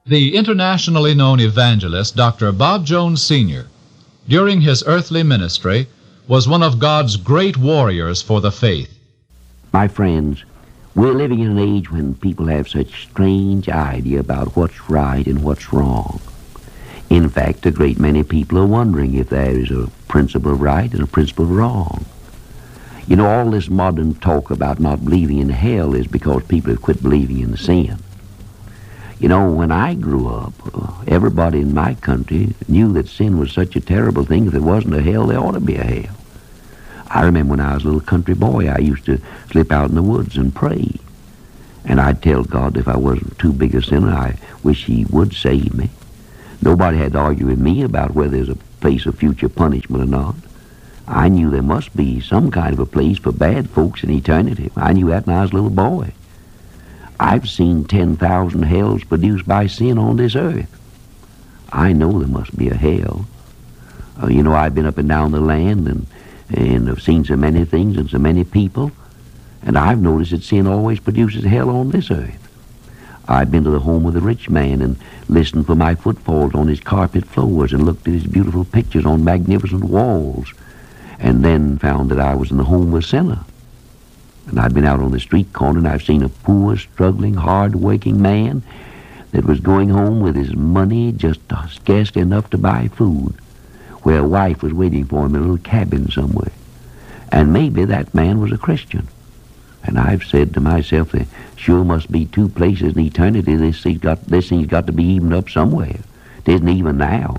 The internationally known evangelist Dr. Bob Jones Sr., during his earthly ministry, was one of God's great warriors for the faith. My friends, we're living in an age when people have such strange idea about what's right and what's wrong. In fact, a great many people are wondering if there is a principle of right and a principle of wrong. You know, all this modern talk about not believing in hell is because people have quit believing in sin. You know, when I grew up, everybody in my country knew that sin was such a terrible thing. If there wasn't a hell, there ought to be a hell. I remember when I was a little country boy, I used to slip out in the woods and pray. And I'd tell God if I wasn't too big a sinner, I wish He would save me. Nobody had to argue with me about whether there's a place of future punishment or not. I knew there must be some kind of a place for bad folks in eternity. I knew that when I was a little boy. I've seen 10,000 hells produced by sin on this earth. I know there must be a hell. You know, I've been up and down the land and I've seen so many things and so many people, and I've noticed that sin always produces hell on this earth. I've been to the home of the rich man and listened for my footfalls on his carpet floors and looked at his beautiful pictures on magnificent walls, and then found that I was in the home of a sinner. And I've been out on the street corner and I've seen a poor, struggling, hard-working man that was going home with his money just scarcely enough to buy food, where a wife was waiting for him in a little cabin somewhere. And maybe that man was a Christian. And I've said to myself, there sure must be two places in eternity. This thing's got to be evened up somewhere. It isn't even now.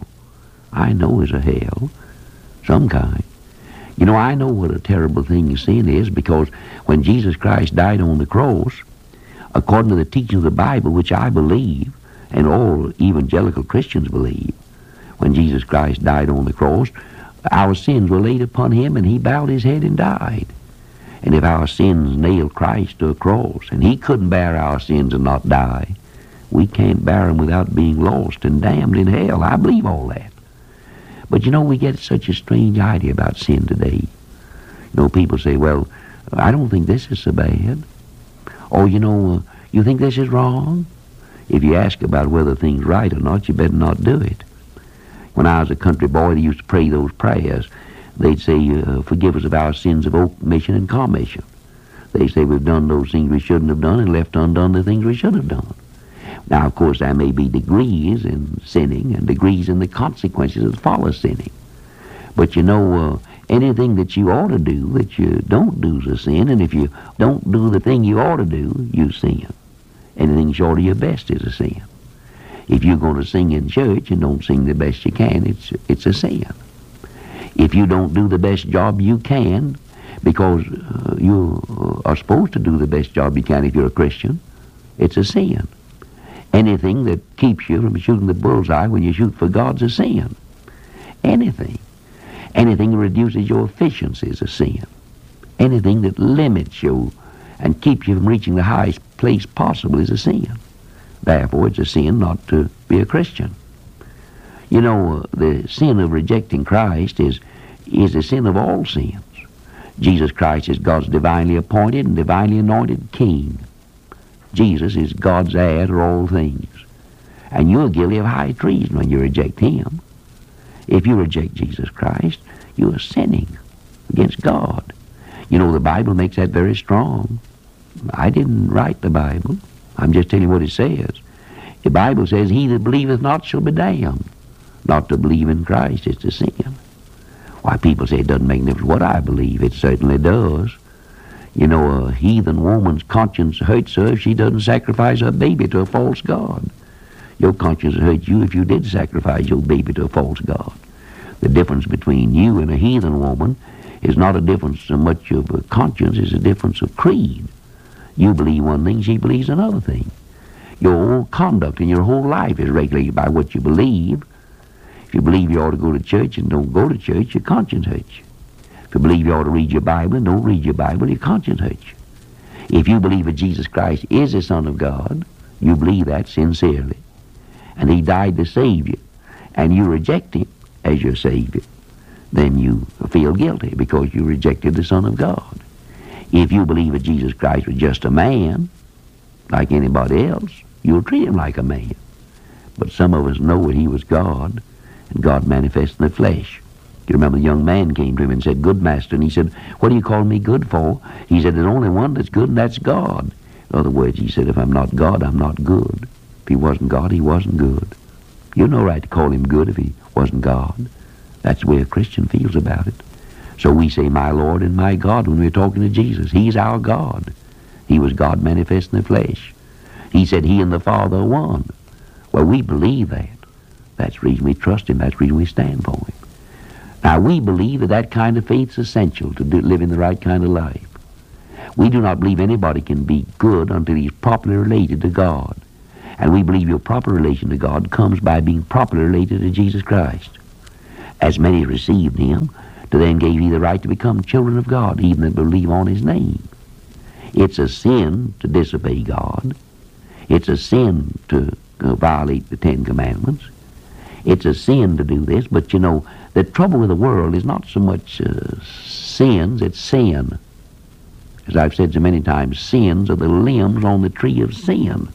I know there's a hell, some kind. You know, I know what a terrible thing sin is, because when Jesus Christ died on the cross, according to the teaching of the Bible, which I believe, and all evangelical Christians believe, when Jesus Christ died on the cross, our sins were laid upon Him, and He bowed His head and died. And if our sins nailed Christ to a cross, and He couldn't bear our sins and not die, we can't bear them without being lost and damned in hell. I believe all that. But you know, we get such a strange idea about sin today. You know, people say, well, I don't think this is so bad. Or, you know, you think this is wrong? If you ask about whether the thing's right or not, you better not do it. When I was a country boy, they used to pray those prayers. They'd say, forgive us of our sins of omission and commission. They say we've done those things we shouldn't have done and left undone the things we should have done. Now, of course, there may be degrees in sinning and degrees in the consequences that follow sinning. But, you know, anything that you ought to do that you don't do is a sin, and if you don't do the thing you ought to do, you sin. Anything short of your best is a sin. If you're going to sing in church and don't sing the best you can, it's a sin. If you don't do the best job you can, because you are supposed to do the best job you can if you're a Christian, it's a sin. Anything that keeps you from shooting the bullseye when you shoot for God's a sin. Anything. Anything that reduces your efficiency is a sin. Anything that limits you and keeps you from reaching the highest place possible is a sin. Therefore, it's a sin not to be a Christian. You know, the sin of rejecting Christ is the sin of all sins. Jesus Christ is God's divinely appointed and divinely anointed King. Jesus is God's heir to all things. And you're guilty of high treason when you reject Him. If you reject Jesus Christ, you are sinning against God. You know, the Bible makes that very strong. I didn't write the Bible. I'm just telling you what it says. The Bible says, he that believeth not shall be damned. Not to believe in Christ is to sin. Why, people say it doesn't make any difference what I believe. It certainly does. You know, a heathen woman's conscience hurts her if she doesn't sacrifice her baby to a false god. Your conscience will hurt you if you did sacrifice your baby to a false god. The difference between you and a heathen woman is not a difference so much of a conscience, it's a difference of creed. You believe one thing, she believes another thing. Your whole conduct and your whole life is regulated by what you believe. If you believe you ought to go to church and don't go to church, your conscience hurts you. If you believe you ought to read your Bible and don't read your Bible, your conscience hurts you. If you believe that Jesus Christ is the Son of God, you believe that sincerely, and He died to save you, and you reject Him as your Savior, then you feel guilty because you rejected the Son of God. If you believe that Jesus Christ was just a man, like anybody else, you'll treat Him like a man. But some of us know that he was God, and God manifest in the flesh. You remember the young man came to him and said, "Good master." And he said, "What do you call me good for?" He said, "There's only one that's good, and that's God." In other words, he said, if I'm not God, I'm not good. If he wasn't God, he wasn't good. You have no right to call him good if he wasn't God. That's the way a Christian feels about it. So we say, "My Lord and my God," when we're talking to Jesus. He's our God. He was God manifest in the flesh. He said he and the Father are one. Well, we believe that. That's the reason we trust him. That's the reason we stand for him. Now, we believe that that kind of faith is essential to living the right kind of life. We do not believe anybody can be good until he's properly related to God. And we believe your proper relation to God comes by being properly related to Jesus Christ. As many received him, to them gave he the right to become children of God, even that believe on his name. It's a sin to disobey God. It's a sin to violate the Ten Commandments. It's a sin to do this, but you know, the trouble with the world is not so much sins, it's sin. As I've said so many times, sins are the limbs on the tree of sin.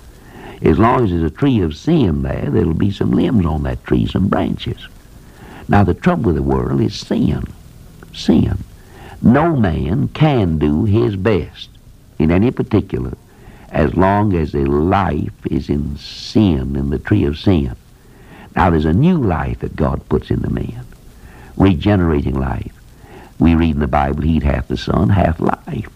As long as there's a tree of sin there, there'll be some limbs on that tree, some branches. Now, the trouble with the world is sin. Sin. No man can do his best in any particular as long as a life is in sin, in the tree of sin. Now, there's a new life that God puts in the man, regenerating life. We read in the Bible, he hath the Son, hath life.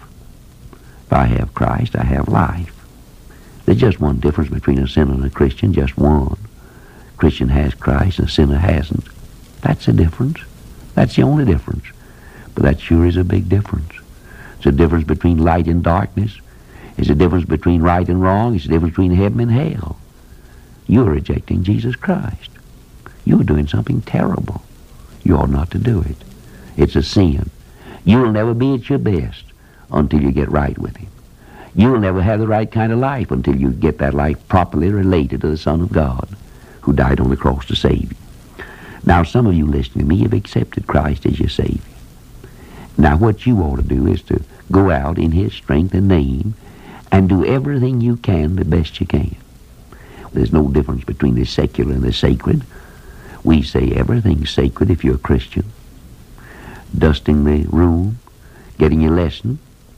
If I have Christ, I have life. There's just one difference between a sinner and a Christian, just one. A Christian has Christ, and a sinner hasn't. That's the difference. That's the only difference. But that sure is a big difference. It's a difference between light and darkness. It's a difference between right and wrong. It's a difference between heaven and hell. You're rejecting Jesus Christ. You're doing something terrible. You ought not to do it. It's a sin. You'll never be at your best until you get right with him. You'll never have the right kind of life until you get that life properly related to the Son of God who died on the cross to save you. Now, some of you listening to me have accepted Christ as your Savior. Now, what you ought to do is to go out in his strength and name and do everything you can the best you can. There's no difference between the secular and the sacred. We say everything's sacred if you're a Christian. Dusting the room, getting your lesson,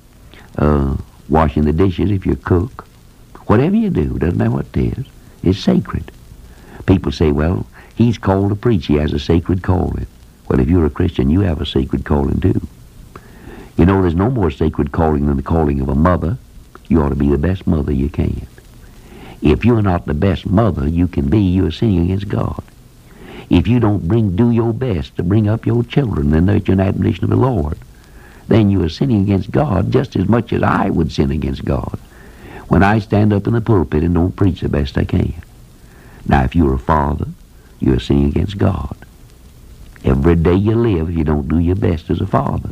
washing the dishes if you cook. Whatever you do, doesn't matter what it is sacred. People say, well, he's called to preach. He has a sacred calling. Well, if you're a Christian, you have a sacred calling too. You know, there's no more sacred calling than the calling of a mother. You ought to be the best mother you can. If you're not the best mother you can be, you're sinning against God. If you don't do your best to bring up your children and nurture an admonition of the Lord, then you are sinning against God just as much as I would sin against God when I stand up in the pulpit and don't preach the best I can. Now, if you're a father, you're sinning against God. Every day you live, if you don't do your best as a father.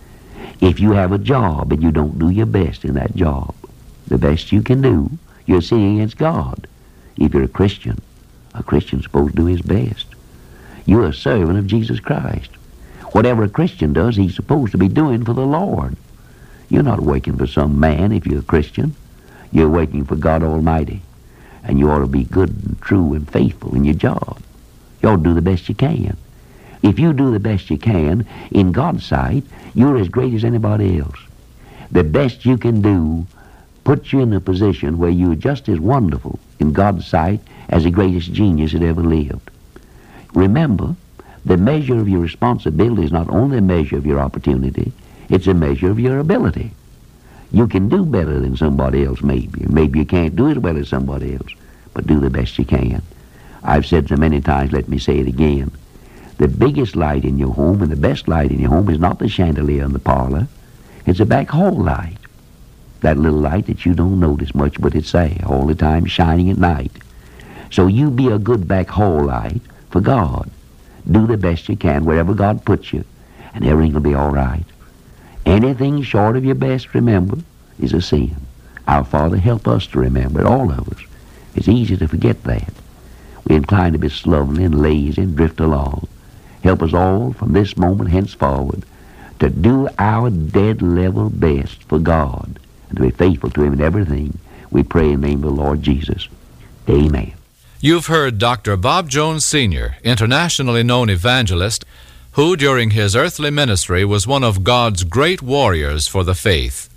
If you have a job and you don't do your best in that job, the best you can do, you're sinning against God. If you're a Christian's supposed to do his best. You're a servant of Jesus Christ. Whatever a Christian does, he's supposed to be doing for the Lord. You're not working for some man if you're a Christian. You're working for God Almighty. And you ought to be good and true and faithful in your job. You ought to do the best you can. If you do the best you can, in God's sight, you're as great as anybody else. The best you can do puts you in a position where you're just as wonderful in God's sight as the greatest genius that ever lived. Remember, the measure of your responsibility is not only a measure of your opportunity, it's a measure of your ability. You can do better than somebody else maybe. Maybe you can't do as well as somebody else, but do the best you can. I've said so many times, let me say it again. The biggest light in your home and the best light in your home is not the chandelier in the parlor. It's a back hall light. That little light that you don't notice much, but it's there all the time, shining at night. So you be a good back hall light for God. Do the best you can wherever God puts you, and everything will be all right. Anything short of your best, remember, is a sin. Our Father, help us to remember it, all of us. It's easy to forget that. We're inclined to be slovenly and lazy and drift along. Help us all from this moment henceforward to do our dead level best for God and to be faithful to him in everything. We pray in the name of the Lord Jesus. Amen. You've heard Dr. Bob Jones Sr., internationally known evangelist, who during his earthly ministry was one of God's great warriors for the faith.